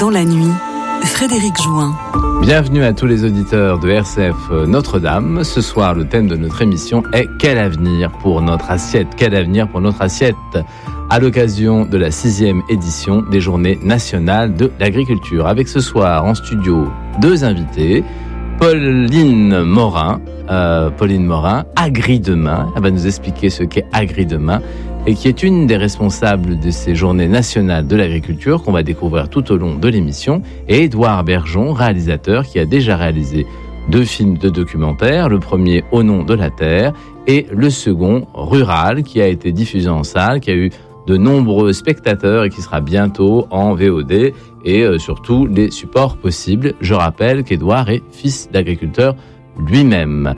Dans la nuit, Frédéric Jouin. Bienvenue à tous les auditeurs de RCF Notre-Dame. Ce soir, le thème de notre émission est « Quel avenir pour notre assiette ?» Quel avenir pour notre assiette ? À l'occasion de la 6e édition des Journées nationales de l'agriculture. Avec ce soir en studio 2 invités. Pauline Morin, Agridemain. Elle va nous expliquer ce qu'est Agridemain et qui est une des responsables de ces Journées nationales de l'agriculture qu'on va découvrir tout au long de l'émission. Et Édouard Bergeon, réalisateur qui a déjà réalisé 2 films de documentaire, le premier Au nom de la terre et le second Rural qui a été diffusé en salle, qui a eu de nombreux spectateurs et qui sera bientôt en VOD et sur tous les supports possibles. Je rappelle qu'Édouard est fils d'agriculteur lui-même.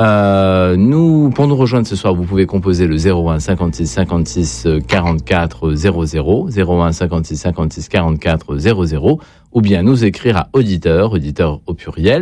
Pour nous rejoindre ce soir, vous pouvez composer le 01 56 56 44 00, 01 56 56 44 00, ou bien nous écrire à auditeurs au pluriel,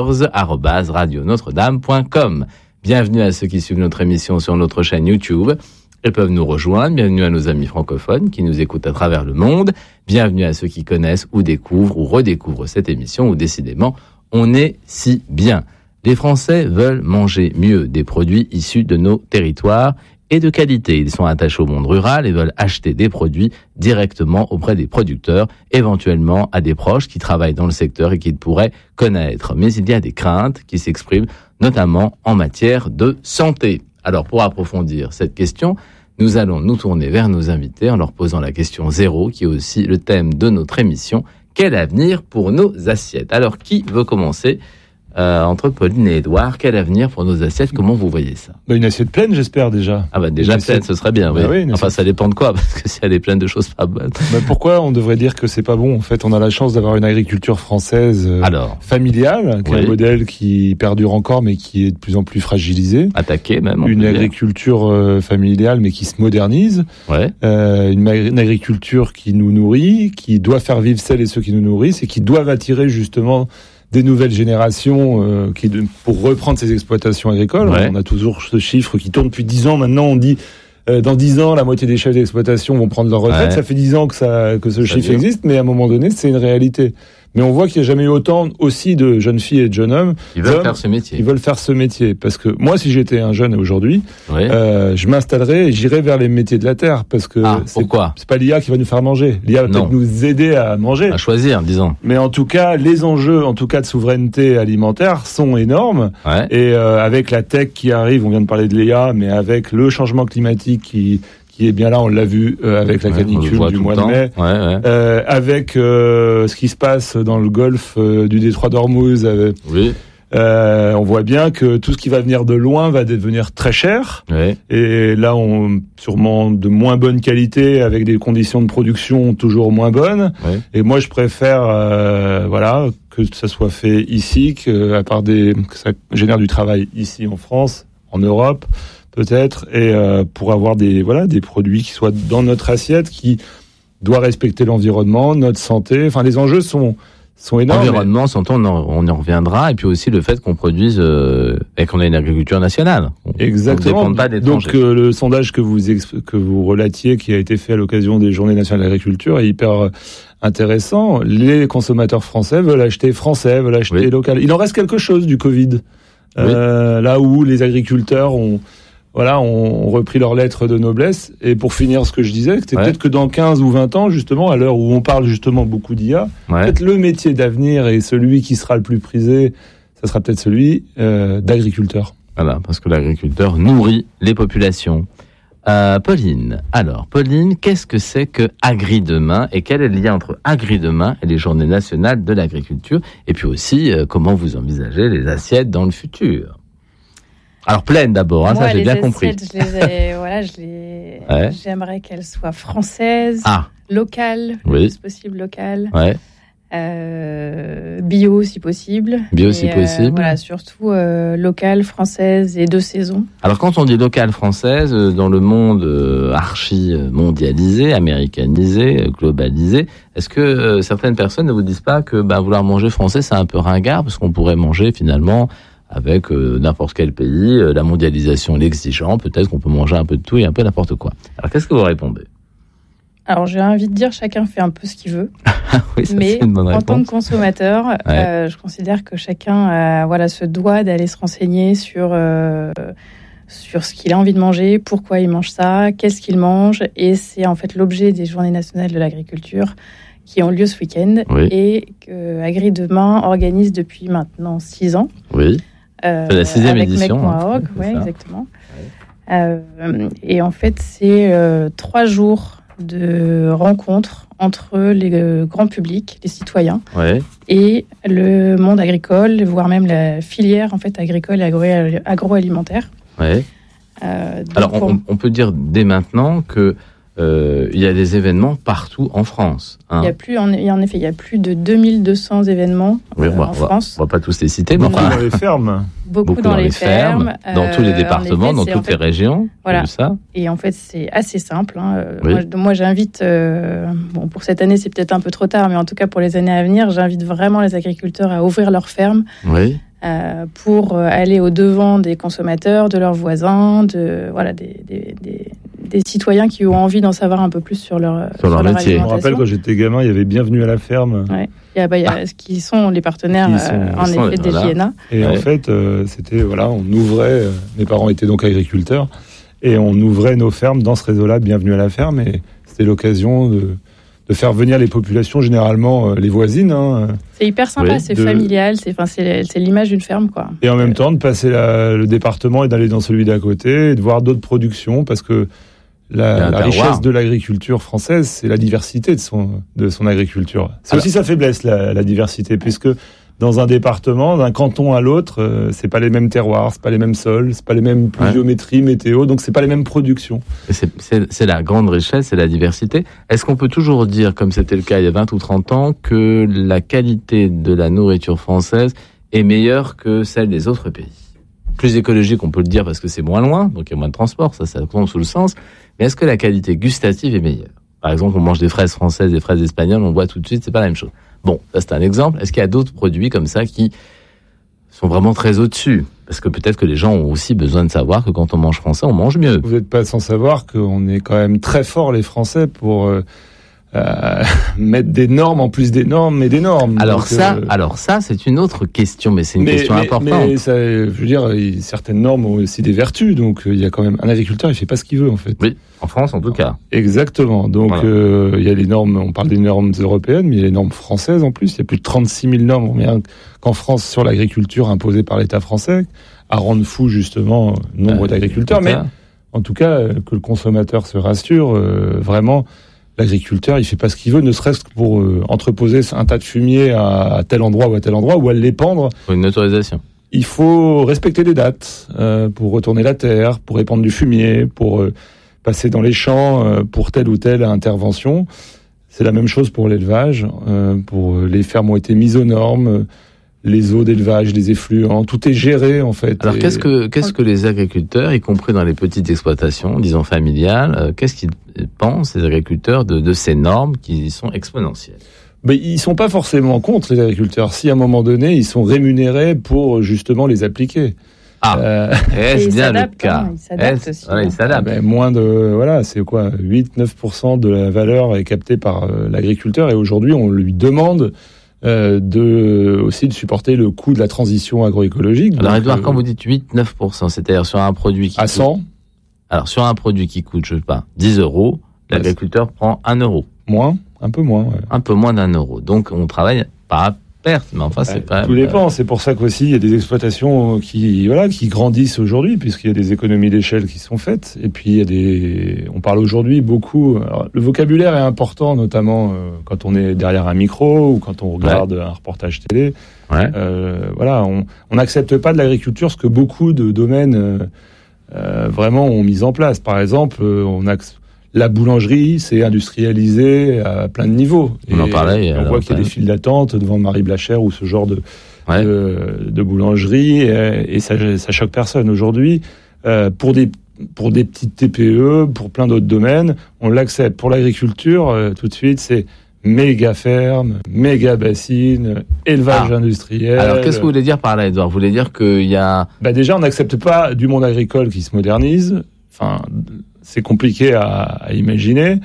auditeurs@radionotre-dame.com. Bienvenue à ceux qui suivent notre émission sur notre chaîne YouTube. Ils peuvent nous rejoindre. Bienvenue à nos amis francophones qui nous écoutent à travers le monde. Bienvenue à ceux qui connaissent ou découvrent ou redécouvrent cette émission où décidément on est si bien. Les Français veulent manger mieux des produits issus de nos territoires et de qualité. Ils sont attachés au monde rural et veulent acheter des produits directement auprès des producteurs, éventuellement à des proches qui travaillent dans le secteur et qu'ils pourraient connaître. Mais il y a des craintes qui s'expriment notamment en matière de santé. Alors, pour approfondir cette question, nous allons nous tourner vers nos invités en leur posant la question 0, qui est aussi le thème de notre émission. Quel avenir pour nos assiettes ? Alors, qui veut commencer ? Entre Pauline et Édouard, quel avenir pour nos assiettes ? Comment vous voyez ça ? Une assiette pleine, j'espère déjà. Déjà pleine, ce serait bien. Oui. Enfin, ça dépend de quoi, parce que si elle est pleine de choses pas bonnes. Pourquoi on devrait dire que c'est pas bon ? En fait, on a la chance d'avoir une agriculture française familiale, qui est un modèle qui perdure encore, mais qui est de plus en plus fragilisé. Attaqué même. Une agriculture familiale, mais qui se modernise. Une agriculture qui nous nourrit, qui doit faire vivre celles et ceux qui nous nourrissent, et qui doivent attirer justement des nouvelles générations pour reprendre ces exploitations agricoles. On a toujours ce chiffre qui tourne depuis 10 ans. Maintenant, on dit dans 10 ans, la moitié des chefs d'exploitation vont prendre leur retraite. Ça fait 10 ans que ce chiffre existe, mais à un moment donné, c'est une réalité. Mais on voit qu'il n'y a jamais eu autant aussi de jeunes filles et de jeunes hommes qui veulent faire ce métier. Ils veulent faire ce métier. Parce que moi, si j'étais un jeune aujourd'hui, je m'installerais et j'irais vers les métiers de la terre. Parce que pourquoi ? C'est pas l'IA qui va nous faire manger. L'IA va peut-être nous aider à manger. À choisir, disons. Mais en tout cas, les enjeux, de souveraineté alimentaire sont énormes. Et avec la tech qui arrive, on vient de parler de l'IA, mais avec le changement climatique qui est bien là, on l'a vu avec la canicule du mois de mai, avec ce qui se passe dans le golfe du détroit d'Ormuz. On voit bien que tout ce qui va venir de loin va devenir très cher. Et là, sûrement de moins bonne qualité, avec des conditions de production toujours moins bonnes. Et moi, je préfère, que ça soit fait ici, que ça génère du travail ici en France, en Europe, peut-être, et pour avoir des produits qui soient dans notre assiette, qui doit respecter l'environnement, notre santé. Enfin, les enjeux sont énormes. Environnement, santé, on y reviendra, et puis aussi le fait qu'on produise et qu'on ait une agriculture nationale. Exactement. On ne dépend pas d'étrangers. Donc le sondage que vous relatiez, qui a été fait à l'occasion des Journées nationales de l'agriculture, est hyper intéressant. Les consommateurs français veulent acheter local. Il en reste quelque chose du Covid, là où les agriculteurs ont repris leur lettre de noblesse. Et pour finir ce que je disais, c'est peut-être que dans 15 ou 20 ans, justement, à l'heure où on parle justement beaucoup d'IA, peut-être le métier d'avenir et celui qui sera le plus prisé, ça sera peut-être celui d'agriculteur. Voilà, parce que l'agriculteur nourrit les populations. Pauline, qu'est-ce que c'est que Agridemain et quel est le lien entre Agridemain et les Journées nationales de l'agriculture ? Et puis aussi, comment vous envisagez les assiettes dans le futur ? Alors pleine d'abord, ça j'ai bien compris. J'aimerais qu'elles soient françaises, locales, le plus possible locales. Bio si possible. Surtout locale, française et de saison. Alors quand on dit locale française, dans le monde archi mondialisé, américanisé, globalisé, est-ce que certaines personnes ne vous disent pas que vouloir manger français c'est un peu ringard, parce qu'on pourrait manger finalement avec n'importe quel pays, la mondialisation l'exigeant, peut-être qu'on peut manger un peu de tout et un peu n'importe quoi. Alors qu'est-ce que vous répondez ? Alors, j'ai envie de dire, chacun fait un peu ce qu'il veut. Oui, ça, mais c'est une bonne en réponse. tant que consommateur, je considère que chacun se doit d'aller se renseigner sur ce qu'il a envie de manger, pourquoi il mange ça, qu'est-ce qu'il mange. Et c'est en fait l'objet des Journées nationales de l'agriculture qui ont lieu ce week-end et que Agri Demain organise depuis maintenant 6 ans. Oui, c'est la 6e édition. Avec Mec.org, exactement. Et en fait, c'est 3 jours de rencontres entre le grand public, les citoyens, et le monde agricole, voire même la filière en fait agricole et agroalimentaire. Ouais. Alors, on peut dire dès maintenant que il y a des événements partout en France. Hein. Il y a plus de 2200 événements en France. On va pas tous les citer, mais enfin, dans les fermes. Beaucoup dans les fermes, dans tous les départements, dans toutes les régions. Voilà. Ça. Et en fait, c'est assez simple. Hein. Moi, j'invite. Pour cette année, c'est peut-être un peu trop tard, mais en tout cas pour les années à venir, j'invite vraiment les agriculteurs à ouvrir leurs fermes. Oui. Pour aller au devant des consommateurs, de leurs voisins, des citoyens qui ont envie d'en savoir un peu plus sur leur métier. Je me rappelle quand j'étais gamin, il y avait Bienvenue à la ferme. Ouais. Il y a qui sont les partenaires des JNA. Et en fait, c'était on ouvrait. Mes parents étaient donc agriculteurs et on ouvrait nos fermes dans ce réseau-là, Bienvenue à la ferme, et c'était l'occasion de faire venir les populations, généralement les voisines. Hein, c'est hyper sympa, c'est familial, c'est l'image d'une ferme, quoi. Et en même temps, de passer le département et d'aller dans celui d'à côté, et de voir d'autres productions, parce que la richesse de l'agriculture française, c'est la diversité de son agriculture. C'est aussi sa faiblesse, la diversité, puisque dans un département, d'un canton à l'autre, c'est pas les mêmes terroirs, c'est pas les mêmes sols, c'est pas les mêmes pluviométries, météo, donc c'est pas les mêmes productions. C'est la grande richesse, c'est la diversité. Est-ce qu'on peut toujours dire, comme c'était le cas il y a 20 ou 30 ans, que la qualité de la nourriture française est meilleure que celle des autres pays? Plus écologique, on peut le dire parce que c'est moins loin, donc il y a moins de transport, ça tombe sous le sens. Mais est-ce que la qualité gustative est meilleure? Par exemple, on mange des fraises françaises, des fraises espagnoles, on voit tout de suite, c'est pas la même chose. Bon, ça c'est un exemple. Est-ce qu'il y a d'autres produits comme ça qui sont vraiment très au-dessus? Parce que peut-être que les gens ont aussi besoin de savoir que quand on mange français, on mange mieux. Vous n'êtes pas sans savoir qu'on est quand même très forts, les Français, pour mettre des normes en plus des normes et des normes. Alors ça, c'est une autre question, mais c'est une question importante. Mais ça, je veux dire, certaines normes ont aussi des vertus, donc il y a quand même un agriculteur, il fait pas ce qu'il veut en fait. Oui, en France en tout cas. Exactement. Donc il y a les normes, on parle des normes européennes, mais il y a les normes françaises en plus. Il y a plus de 36 000 normes qu'en France sur l'agriculture imposées par l'État français, à rendre fou justement nombre d'agriculteurs. Mais en tout cas, que le consommateur se rassure, vraiment. L'agriculteur, il fait pas ce qu'il veut, ne serait-ce que pour entreposer un tas de fumier à tel endroit ou à l'épandre. Pour une autorisation. Il faut respecter des dates pour retourner la terre, pour répandre du fumier, pour passer dans les champs pour telle ou telle intervention. C'est la même chose pour l'élevage. Pour les fermes ont été mises aux normes. Les eaux d'élevage, les effluents, tout est géré en fait. Alors qu'est-ce que les agriculteurs, y compris dans les petites exploitations, disons familiales, qu'est-ce qu'ils pensent, les agriculteurs, de ces normes qui sont exponentielles? Mais ils sont pas forcément contre, les agriculteurs. Si à un moment donné, ils sont rémunérés pour justement les appliquer. Est-ce bien le cas? Ils s'adaptent aussi. Ils s'adaptent. Moins de, c'est quoi, 8-9% de la valeur est captée par l'agriculteur, et aujourd'hui, on lui demande aussi de supporter le coût de la transition agroécologique. Alors Edouard, quand vous dites 8-9%, c'est-à-dire sur un produit qui à 100. Alors sur un produit qui coûte, je sais pas, 10 €, l'agriculteur prend 1 €. Un peu moins. Ouais. Un peu moins d'1 €. Donc on travaille pas à perte, mais enfin c'est quand même. Tout dépend. C'est pour ça qu'aussi il y a des exploitations qui grandissent aujourd'hui, puisqu'il y a des économies d'échelle qui sont faites. Et puis on parle aujourd'hui beaucoup. Alors, le vocabulaire est important, notamment quand on est derrière un micro ou quand on regarde un reportage télé. On n'accepte pas de l'agriculture ce que beaucoup de domaines vraiment ont mis en place. Par exemple, la boulangerie, c'est industrialisé à plein de niveaux. On en parlait. On voit qu'il y a des files d'attente devant Marie Blachère ou ce genre de boulangerie, et ça choque personne. Aujourd'hui, pour des petites TPE, pour plein d'autres domaines, on l'accepte. Pour l'agriculture, tout de suite, c'est méga ferme, méga bassine, élevage industriel. Alors, qu'est-ce que vous voulez dire par là, Edouard? Vous voulez dire qu'il y a... Déjà, on n'accepte pas du monde agricole qui se modernise. Enfin, c'est compliqué à imaginer.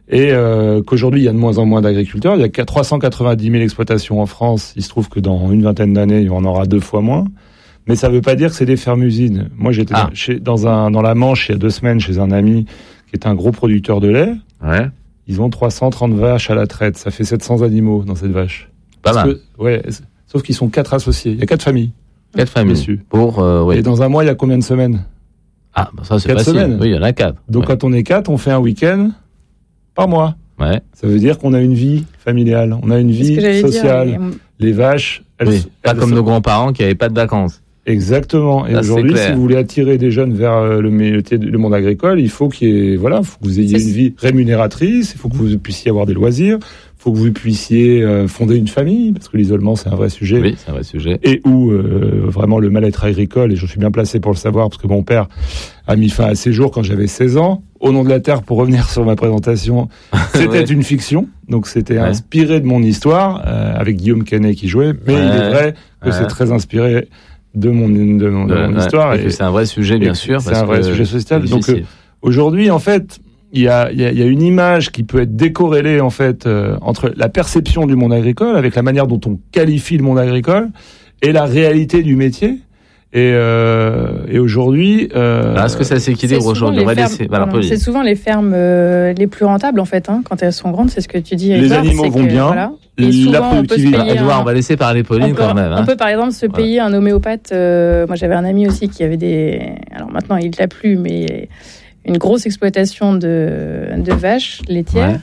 Et qu'aujourd'hui, il y a de moins en moins d'agriculteurs. Il y a 390 000 exploitations en France. Il se trouve que dans une vingtaine d'années, il y en aura 2 fois moins. Mais ça ne veut pas dire que c'est des fermes-usines. Moi, j'étais dans la Manche il y a 2 semaines chez un ami qui est un gros producteur de lait. Ouais. Ils ont 330 vaches à la traite. Ça fait 700 animaux dans cette vache. Pas mal. Sauf qu'ils sont 4 associés. Il y a 4 familles. 4 familles. Et dans un mois, il y a combien de semaines? Ah, ça c'est facile. Semaines. Oui, il y en a 4. Donc quand on est 4, on fait un week-end par mois. Ouais. Ça veut dire qu'on a une vie familiale, on a une vie sociale. Les vaches, pas comme nos grands-parents qui n'avaient pas de vacances. Exactement. Et aujourd'hui, si vous voulez attirer des jeunes vers le monde agricole, il faut faut que vous ayez une vie rémunératrice, il faut que vous puissiez avoir des loisirs, il faut que vous puissiez fonder une famille, parce que l'isolement, c'est un vrai sujet. Oui, c'est un vrai sujet. Et où vraiment le mal-être agricole, et je suis bien placé pour le savoir, parce que mon père a mis fin à ses jours quand j'avais 16 ans. Au nom de la Terre, pour revenir sur ma présentation, c'était une fiction, donc c'était inspiré de mon histoire, avec Guillaume Canet qui jouait, mais il est vrai que c'est très inspiré de mon histoire. Et que c'est un vrai sujet, bien sûr. C'est un vrai sujet social. Donc aujourd'hui, en fait, il y a une image qui peut être décorrélée en fait entre la perception du monde agricole, avec la manière dont on qualifie le monde agricole, et la réalité du métier. Et aujourd'hui, est-ce que ça s'équilibre aujourd'hui? C'est souvent les fermes les plus rentables en fait, quand elles sont grandes. C'est ce que tu dis. Les animaux vont bien. Voilà. La productivité. Edouard, on va laisser parler Pauline quand même. On peut par exemple se payer un homéopathe. Moi, j'avais un ami aussi qui avait alors maintenant il l'a plus, mais une grosse exploitation de vaches laitières.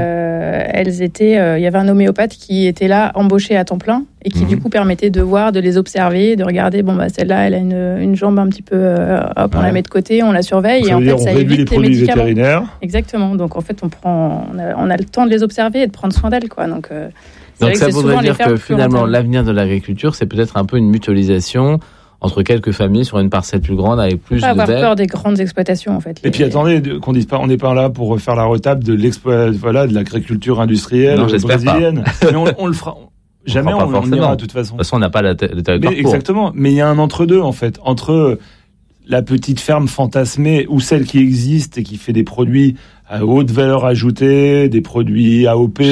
Elles étaient, il y avait un homéopathe qui était là, embauché à temps plein, et qui du coup permettait de voir, de les observer, de regarder. Bon, celle-là, elle a une jambe un petit peu, on la met de côté, on la surveille, et en fait, ça évite les médicaments. Vétérinaires. Exactement. Donc en fait, on a le temps de les observer et de prendre soin d'elles, quoi. Donc ça voudrait dire que finalement, l'avenir de l'agriculture, c'est peut-être un peu une mutualisation entre quelques familles sur une parcelle plus grande avec plus de bêtes. Pas avoir peur des grandes exploitations, en fait. Et puis attendez, qu'on dise pas, on n'est pas là pour refaire la retable de de l'agriculture industrielle brésilienne. Mais on le fera. Jamais on ira de toute façon. De toute façon, on n'a pas le territoire. Exactement. Mais il y a un entre-deux, en fait. Entre la petite ferme fantasmée ou celle qui existe et qui fait des produits à haute valeur ajoutée, des produits AOP,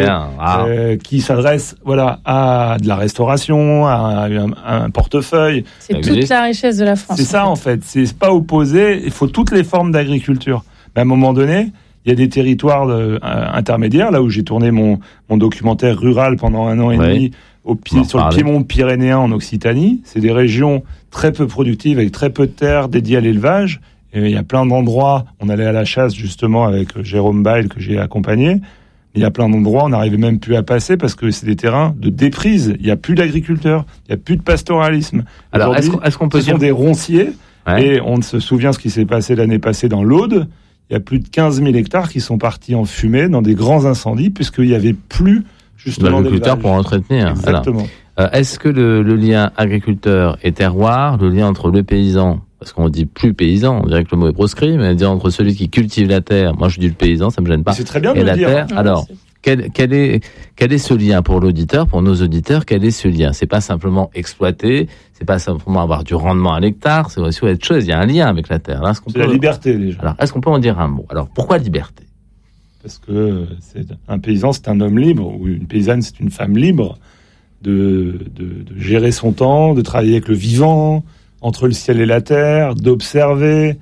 qui s'adressent à de la restauration, à un portefeuille. C'est toute la richesse de la France. C'est ça en fait. C'est pas opposé. Il faut toutes les formes d'agriculture. Mais à un moment donné, il y a des territoires intermédiaires. Là où j'ai tourné mon documentaire rural pendant 1 an et demi sur le Piémont pyrénéen en Occitanie. C'est des régions très peu productives avec très peu de terres dédiées à l'élevage. Et il y a plein d'endroits, on allait à la chasse justement avec Jérôme Bail que j'ai accompagné. Il y a plein d'endroits, on n'arrivait même plus à passer parce que c'est des terrains de déprise. Il n'y a plus d'agriculteurs, il n'y a plus de pastoralisme. Alors, est-ce qu'on peut dire... Ce sont des ronciers, et on se souvient ce qui s'est passé l'année passée dans l'Aude. Il y a plus de 15 000 hectares qui sont partis en fumée dans des grands incendies puisqu'il n'y avait plus justement d'agriculteurs pour entretenir. Exactement. Alors, est-ce que le lien agriculteur et terroir, le lien entre le paysan, parce qu'on dit plus paysan, on dirait que le mot est proscrit, mais dire entre celui qui cultive la terre, moi je dis le paysan, ça me gêne pas. C'est très bien de et le la dire. Terre, alors, quel est ce lien pour l'auditeur, pour nos auditeurs, quel est ce lien? C'est pas simplement exploiter, c'est pas simplement avoir du rendement à l'hectare, c'est aussi autre chose, il y a un lien avec la terre. Là, c'est la liberté déjà. Alors, est-ce qu'on peut en dire un mot? Alors, pourquoi liberté? Parce que un paysan, c'est un homme libre, ou une paysanne, c'est une femme libre, de gérer son temps, de travailler avec le vivant, entre le ciel et la terre, d'observer.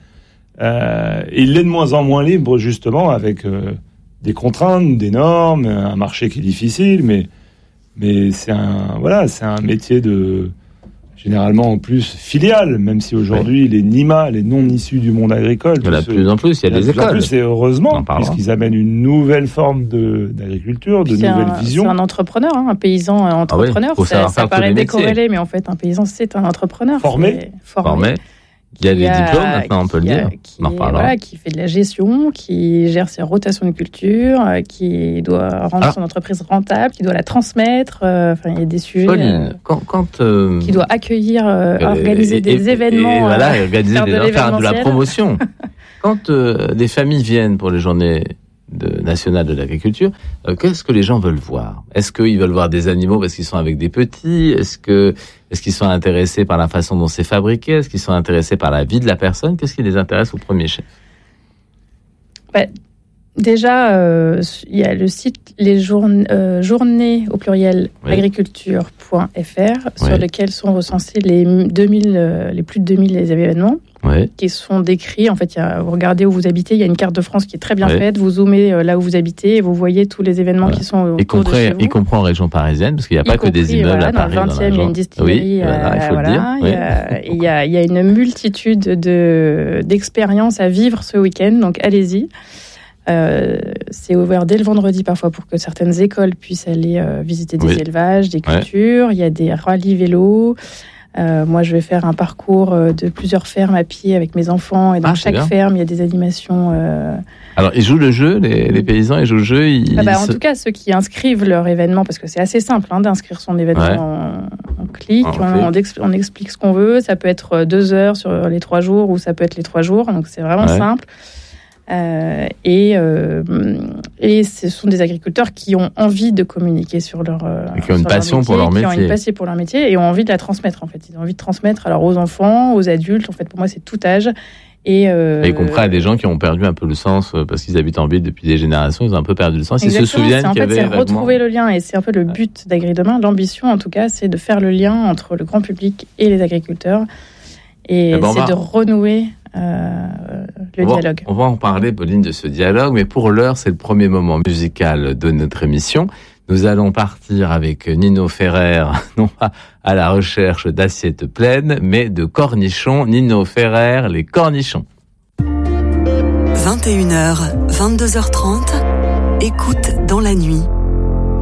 Il est de moins en moins libre, justement, avec des contraintes, des normes, un marché qui est difficile, mais c'est un métier généralement en plus filial, même si aujourd'hui les NIMA, les non issus du monde agricole, il y en a de plus en plus, il y a des écoles. Et heureusement, puisqu'ils amènent une nouvelle forme d'agriculture, de nouvelles visions. C'est un entrepreneur, un paysan entrepreneur. Ça paraît décorrélé, mais en fait, un paysan, c'est un entrepreneur. Formé. Il y a des diplômes, maintenant, on peut le dire. Qui fait de la gestion, qui gère ses rotations de culture, qui doit rendre son entreprise rentable, qui doit la transmettre. Il y a des sujets. Qui doit accueillir, organiser des événements. Faire de la promotion. Quand des familles viennent pour les journées nationales de l'agriculture, qu'est-ce que les gens veulent voir? Est-ce qu'ils veulent voir des animaux parce qu'ils sont avec des petits? Est-ce qu'ils sont intéressés par la façon dont c'est fabriqué? Est-ce qu'ils sont intéressés par la vie de la personne? Qu'est-ce qui les intéresse au premier chef? Déjà, il y a le site journées au pluriel agriculture.fr sur lequel sont recensés les plus de 2000 événements qui sont décrits. En fait, vous regardez où vous habitez, il y a une carte de France qui est très bien faite, vous zoomez là où vous habitez et vous voyez tous les événements qui sont autour de chez vous. Y compris en région parisienne, parce qu'il n'y a pas que des immeubles à Paris. Dans le 20e, il y a une distillerie. Il faut le dire. Il y a une multitude d'expériences à vivre ce week-end, donc allez-y. C'est ouvert dès le vendredi parfois pour que certaines écoles puissent aller visiter des élevages, des cultures. Il y a des rallyes vélos. Moi, je vais faire un parcours de plusieurs fermes à pied avec mes enfants. Et dans chaque ferme, il y a des animations. Alors, ils jouent le jeu, les paysans, ils jouent le jeu. En tout cas, ceux qui inscrivent leur événement, parce que c'est assez simple d'inscrire son événement. On clique, on explique ce qu'on veut. Ça peut être 2 heures sur les 3 jours ou ça peut être les 3 jours. Donc, c'est vraiment simple. Et ce sont des agriculteurs qui ont envie de communiquer sur leur qui ont une passion pour leur métier, qui ont une passion pour leur métier et ont envie de la transmettre en fait. Ils ont envie de transmettre alors aux enfants, aux adultes. En fait, pour moi, c'est tout âge. Et y compris à des gens qui ont perdu un peu le sens parce qu'ils habitent en ville depuis des générations, ils ont un peu perdu le sens. Ils se souviennent qu'il y avait c'est retrouver le lien et c'est un peu le but d'Agri-Demain. L'ambition, en tout cas, c'est de faire le lien entre le grand public et les agriculteurs et c'est de renouer le dialogue. On va en parler, Pauline, de ce dialogue, mais pour l'heure, c'est le premier moment musical de notre émission. Nous allons partir avec Nino Ferrer, non pas à la recherche d'assiettes pleines, mais de cornichons. Nino Ferrer, les cornichons. 21h, 22h30, écoute dans la nuit.